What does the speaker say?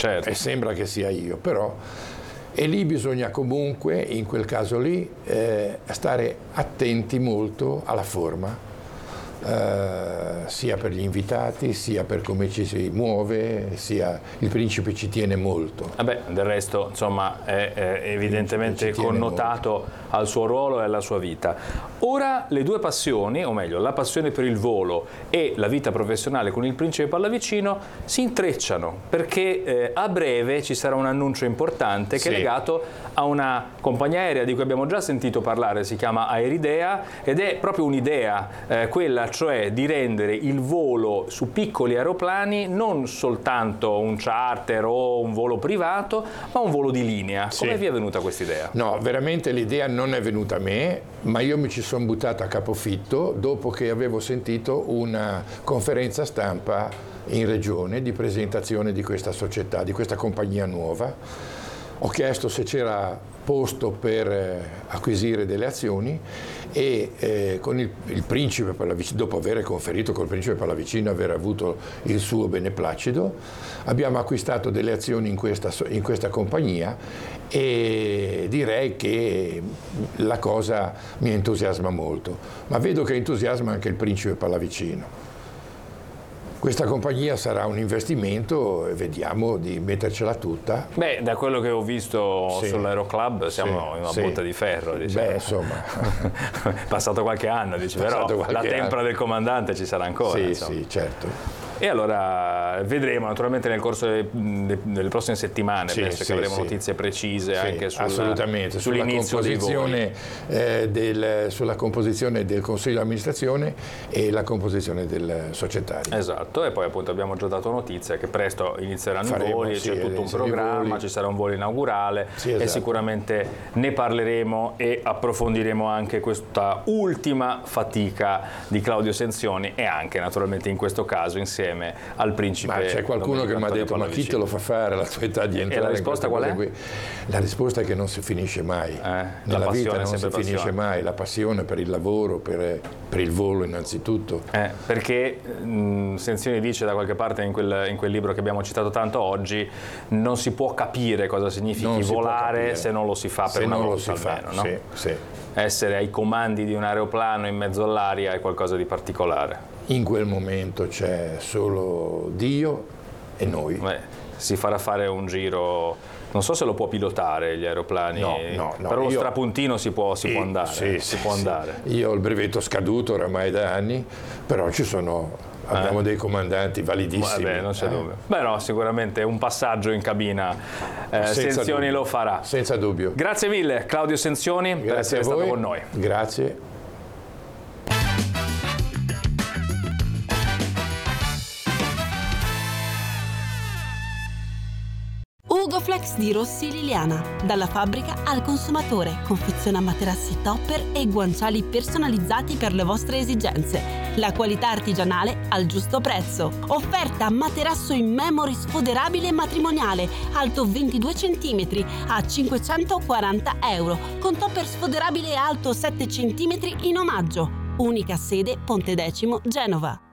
certo. E sembra che sia io, però... E lì bisogna comunque, in quel caso lì, stare attenti molto alla forma, sia per gli invitati, sia per come ci si muove, sia il principe ci tiene molto. Vabbè, del resto, insomma, è evidentemente connotato molto al suo ruolo e alla sua vita. Ora le due passioni, o meglio, la passione per il volo e la vita professionale con il principe Pallavicino si intrecciano, perché a breve ci sarà un annuncio importante che è legato a una compagnia aerea di cui abbiamo già sentito parlare, si chiama Aeridea, ed è proprio un'idea, quella cioè di rendere il volo su piccoli aeroplani non soltanto un charter o un volo privato, ma un volo di linea. Come vi è venuta questa idea? No, veramente l'idea non è venuta a me, ma io mi ci sono buttato a capofitto dopo che avevo sentito una conferenza stampa in regione di presentazione di questa società, di questa compagnia nuova. Ho chiesto se c'era posto per acquisire delle azioni e con il principe Pallavicino, dopo aver conferito col principe Pallavicino, aver avuto il suo beneplacito, abbiamo acquistato delle azioni in questa compagnia e direi che la cosa mi entusiasma molto, ma vedo che entusiasma anche il principe Pallavicino. Questa compagnia sarà un investimento e vediamo di mettercela tutta. Beh, da quello che ho visto sull'Aeroclub siamo in una botta di ferro. Diciamo. Beh, insomma. Passato qualche anno, dice, però la tempra del comandante ci sarà ancora. Sì, certo. E allora vedremo naturalmente nel corso delle prossime settimane, penso che avremo notizie precise anche sull'inizio dei voli. Sulla composizione del consiglio di amministrazione e la composizione del societario. Esatto, e poi appunto abbiamo già dato notizia che presto inizieranno i voli, c'è tutto un programma, ci sarà un volo inaugurale e sicuramente ne parleremo e approfondiremo anche questa ultima fatica di Claudio Senzioni e anche naturalmente in questo caso insieme al principe. Ma c'è qualcuno che mi ha detto: ma chi te lo fa fare alla tua età di entrare? E la risposta qual è? La risposta è che non si finisce mai. Nella vita non si finisce mai. La passione per il lavoro, per il volo innanzitutto. Perché Senzioni dice da qualche parte in quel libro che abbiamo citato tanto oggi, non si può capire cosa significhi volare se non lo si fa per una volta almeno, no? Sì. Essere ai comandi di un aeroplano in mezzo all'aria è qualcosa di particolare. In quel momento c'è solo Dio e noi. Si farà fare un giro, non so se lo può pilotare gli aeroplani, no, però lo strapuntino si può andare. Andare. Io ho il brevetto scaduto oramai da anni, però abbiamo dei comandanti validissimi. Vabbè, non c'è dubbio. Beh no, sicuramente un passaggio in cabina Senzioni lo farà. Senza dubbio. Grazie mille Claudio Senzioni per essere stato con noi. Grazie. Ugoflex di Rossi Liliana, dalla fabbrica al consumatore, confeziona materassi topper e guanciali personalizzati per le vostre esigenze. La qualità artigianale al giusto prezzo. Offerta materasso in memory sfoderabile matrimoniale, alto 22 cm a €540, con topper sfoderabile alto 7 cm in omaggio. Unica sede Pontedecimo, Genova.